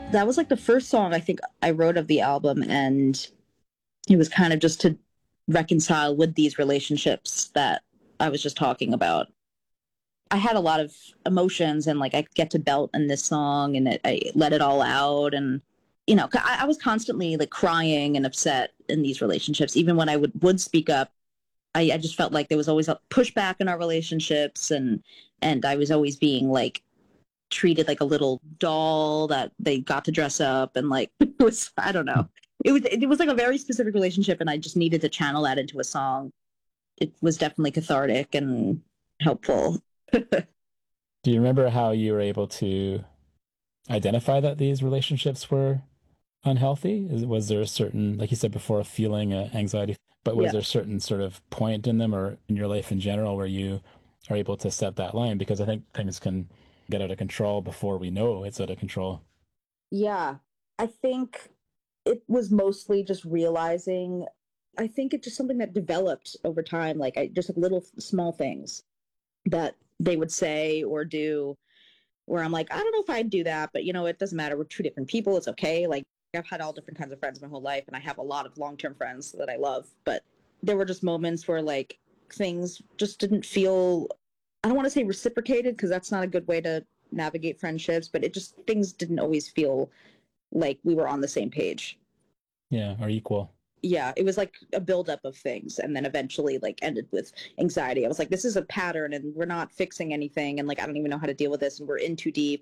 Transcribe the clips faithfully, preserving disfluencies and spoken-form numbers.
That was like the first song I think I wrote of the album, and it was kind of just to reconcile with these relationships that I was just talking about. I had a lot of emotions, and like I get to belt in this song, and it, I let it all out, and you know, I, I was constantly like crying and upset in these relationships. Even when I would would speak up, I, I just felt like there was always a pushback in our relationships, and and I was always being like treated like a little doll that they got to dress up, and like it was, I don't know. It was it was like a very specific relationship, and I just needed to channel that into a song. It was definitely cathartic and helpful. Do you remember how you were able to identify that these relationships were unhealthy? Is, was there a certain, like you said before, a feeling, uh, anxiety, but was Yeah. there a certain sort of point in them or in your life in general where you are able to set that line? Because I think things can get out of control before we know it's out of control. Yeah. I think it was mostly just realizing, I think it's just something that developed over time, like I just like little small things that they would say or do where I'm like, I don't know if I'd do that, but you know, it doesn't matter. We're two different people. It's okay. Like I've had all different kinds of friends my whole life, and I have a lot of long-term friends that I love, but there were just moments where like things just didn't feel, I don't want to say reciprocated because that's not a good way to navigate friendships, but it just, things didn't always feel like we were on the same page. Yeah, or equal. Yeah, it was like a buildup of things, and then eventually like ended with anxiety. I was like, this is a pattern and we're not fixing anything, and like I don't even know how to deal with this, and we're in too deep.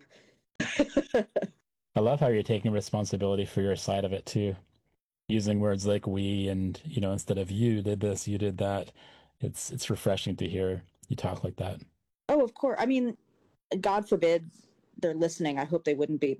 I love how you're taking responsibility for your side of it too, using words like we and, you know, instead of you did this, you did that. It's it's refreshing to hear you talk like that. Oh, of course. I mean, God forbid they're listening. I hope they wouldn't be.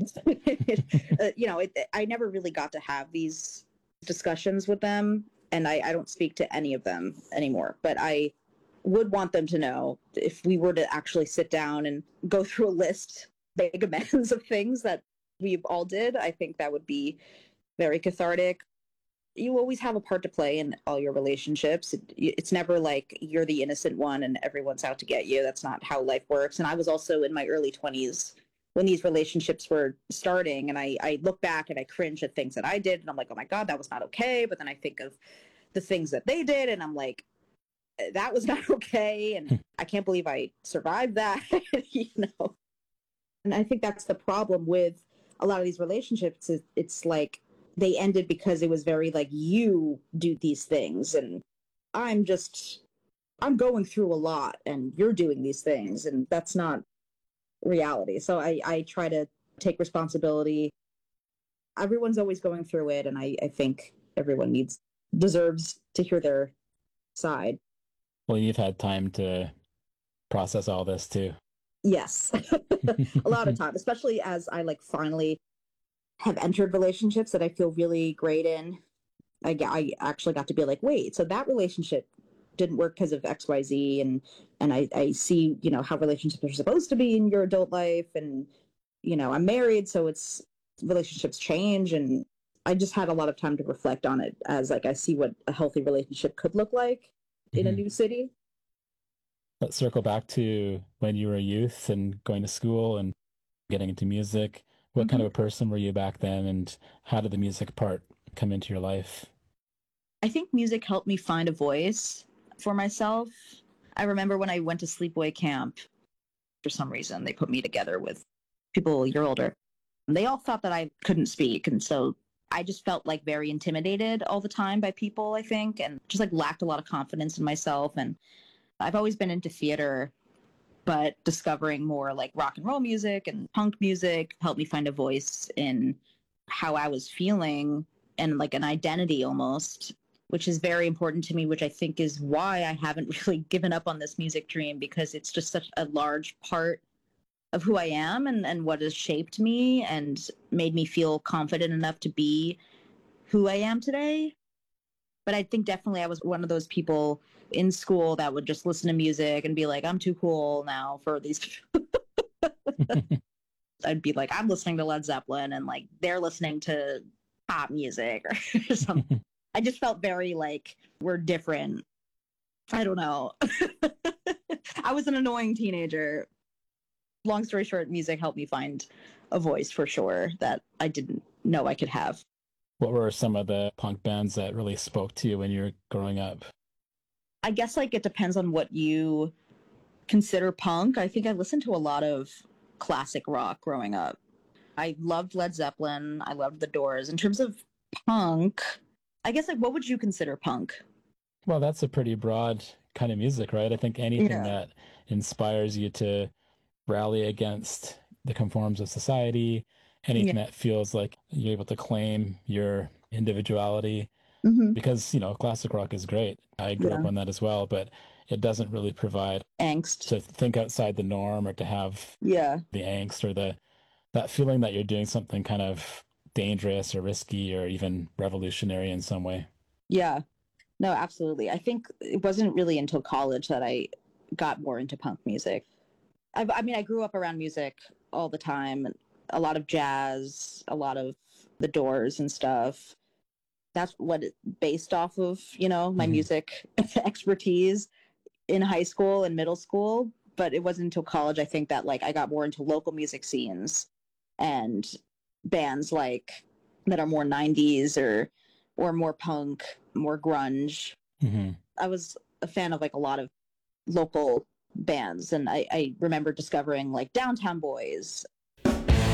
uh, you know, it, I never really got to have these discussions with them, and I, I don't speak to any of them anymore. But I would want them to know, if we were to actually sit down and go through a list, big amends of things that we all did, I think that would be very cathartic. You always have a part to play in all your relationships. It, it's never like you're the innocent one and everyone's out to get you. That's not how life works. And I was also in my early twenties when these relationships were starting, and I, I look back and I cringe at things that I did, and I'm like, oh my God, that was not okay. But then I think of the things that they did, and I'm like, that was not okay. And I can't believe I survived that, you know? And I think that's the problem with a lot of these relationships. Is it's like they ended because it was very like, you do these things, and I'm just, I'm going through a lot and you're doing these things, and that's not reality. So I, I try to take responsibility. Everyone's always going through it, and I, I think everyone needs, deserves to hear their side. Well, you've had time to process all this too. Yes. A lot of time, especially as I like finally have entered relationships that I feel really great in. I, I actually got to be like, wait, so that relationship didn't work because of X Y Z, and and I, I see, you know, how relationships are supposed to be in your adult life, and you know, I'm married, so it's, relationships change, and I just had a lot of time to reflect on it, as like I see what a healthy relationship could look like in a Hmm. new city. Let's circle back to when you were a youth and going to school and getting into music. What kind Mm-hmm. of a person were you back then, and how did the music part come into your life? I think music helped me find a voice for myself. I remember when I went to sleepaway camp, for some reason, they put me together with people a year older. They all thought that I couldn't speak. And so I just felt like very intimidated all the time by people, I think, and just like lacked a lot of confidence in myself. And I've always been into theater, but discovering more like rock and roll music and punk music helped me find a voice in how I was feeling, and like an identity almost, which is very important to me, which I think is why I haven't really given up on this music dream, because it's just such a large part of who I am, and, and what has shaped me and made me feel confident enough to be who I am today. But I think definitely I was one of those people in school that would just listen to music and be like, I'm too cool now for these. I'd be like, I'm listening to Led Zeppelin, and like they're listening to pop music or something. I just felt very like we're different. I don't know. I was an annoying teenager. long story short, music helped me find a voice for sure that I didn't know I could have. What were some of the punk bands that really spoke to you when you were growing up? I guess like it depends on what you consider punk. I think I listened to a lot of classic rock growing up. I loved Led Zeppelin. I loved The Doors. In terms of punk, I guess like what would you consider punk? Well, that's a pretty broad kind of music, right? I think anything Yeah. that inspires you to rally against the conforms of society, Yeah. anything that feels like you're able to claim your individuality. Hmm. Because, you know, classic rock is great. I grew Yeah. up on that as well, but it doesn't really provide Angst. to think outside the norm or to have Yeah. the angst or the that feeling that you're doing something kind of dangerous or risky or even revolutionary in some way. Yeah. No, absolutely. I think it wasn't really until college that I got more into punk music. I, I mean, I grew up around music all the time, a lot of jazz, a lot of the Doors and stuff. That's what it based off of, you know, my Mhm. music expertise in high school and middle school. But it wasn't until college, I think, that like I got more into local music scenes and bands like that are more nineties or or more punk, more grunge. hmm I was a fan of like a lot of local bands, and I, I remember discovering like Downtown Boys,